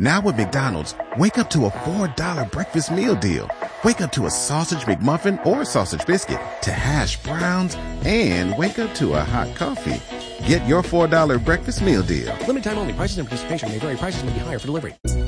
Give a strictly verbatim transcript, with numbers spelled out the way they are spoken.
Now with McDonald's, wake up to a four dollar breakfast meal deal. Wake up to a sausage McMuffin or sausage biscuit, to hash browns, and wake up to a hot coffee. Get your four dollar breakfast meal deal. Limited time only. Prices and participation may vary. Prices may be higher for delivery.